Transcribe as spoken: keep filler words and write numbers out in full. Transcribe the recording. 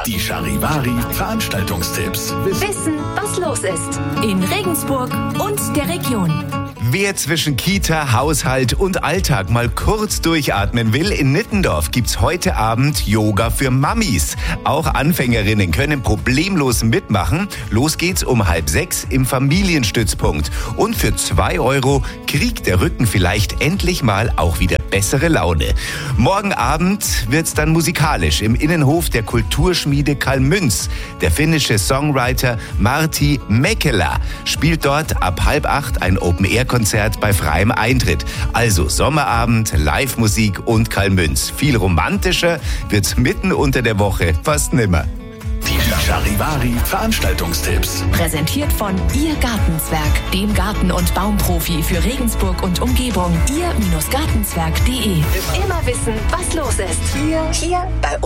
Die Charivari Veranstaltungstipps. Wissen, was los ist in Regensburg und der Region. Wer zwischen Kita, Haushalt und Alltag mal kurz durchatmen will, in Nittendorf gibt's heute Abend Yoga für Mammis. Auch Anfängerinnen können problemlos mitmachen. Los geht's um halb sechs im Familienstützpunkt. Und für zwei Euro kriegt der Rücken vielleicht endlich mal auch wieder bessere Laune. Morgen Abend wird's dann musikalisch im Innenhof der Kulturschmiede Kalmünz. Der finnische Songwriter Martti Mäkelä spielt dort ab halb acht ein Open-Air-Konzert bei freiem Eintritt. Also Sommerabend, Live-Musik und Kalmünz. Viel romantischer wird's mitten unter der Woche fast nimmer. Die Charivari Veranstaltungstipps. Präsentiert von Ihr Gartenzwerg, dem Garten- und Baumprofi für Regensburg und Umgebung. Ihr-Gartenzwerg punkt de. Immer wissen, was los ist. Hier, hier bei